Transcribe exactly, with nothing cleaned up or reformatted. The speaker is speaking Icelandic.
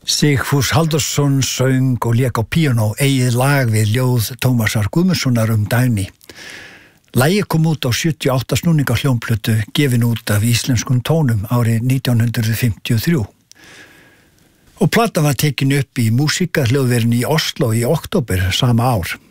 Sigfús Halldórsson söng og lék á píanó eigið lag við ljóð Tómasar Guðmundssonar um Dagný. Lagið kom út á sjötíu og átta snúninga hljómplötu gefin út af íslenskum tónum árið nítján hundruð fimmtíu og þrjú. Og platan var tekin upp í músíkahljóðverin í Oslo í október sama ár.